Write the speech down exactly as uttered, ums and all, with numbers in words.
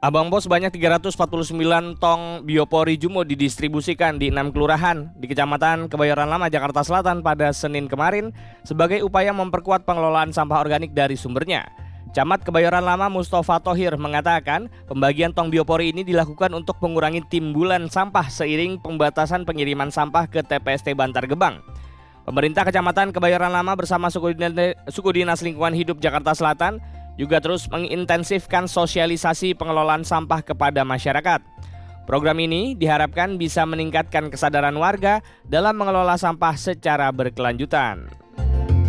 Abang Pos sebanyak tiga ratus empat puluh sembilan tong biopori Jumo didistribusikan di enam kelurahan di Kecamatan Kebayoran Lama, Jakarta Selatan pada Senin kemarin sebagai upaya memperkuat pengelolaan sampah organik dari sumbernya. Camat Kebayoran Lama Mustafa Thohir mengatakan pembagian tong biopori ini dilakukan untuk mengurangi timbulan sampah seiring pembatasan pengiriman sampah ke T P S T Bantar Gebang. Pemerintah Kecamatan Kebayoran Lama bersama Suku Dinas, Suku Dinas Lingkungan Hidup Jakarta Selatan juga terus mengintensifkan sosialisasi pengelolaan sampah kepada masyarakat. Program ini diharapkan bisa meningkatkan kesadaran warga dalam mengelola sampah secara berkelanjutan.